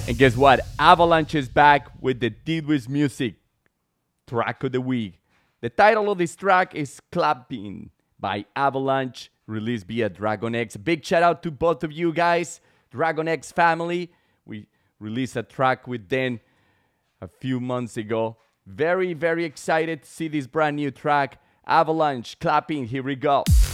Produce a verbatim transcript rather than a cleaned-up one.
And guess what? Avalanche is back with the Didwiz Music track of the week. The title of this track is Clapping by Avalanche, released via Dragon X. Big shout out to both of you guys, Dragon X family. We released a track with them a few months ago. Very, very excited to see this brand new track. Avalanche, Clapping, here we go.